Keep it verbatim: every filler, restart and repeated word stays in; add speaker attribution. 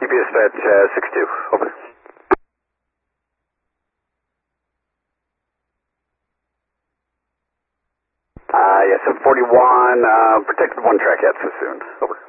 Speaker 1: U P dispatch uh, six two, over. Uh, yeah, seven forty-one, uh, protected one track at Sassoon, over.